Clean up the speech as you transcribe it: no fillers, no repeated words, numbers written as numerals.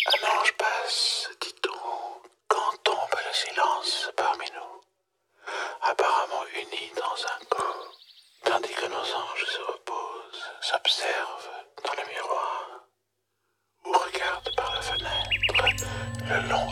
Un ange passe, dit-on, quand tombe le silence parmi nous, apparemment unis dans un corps, tandis que nos anges se reposent, s'observent dans le miroir, ou regardent par la fenêtre le long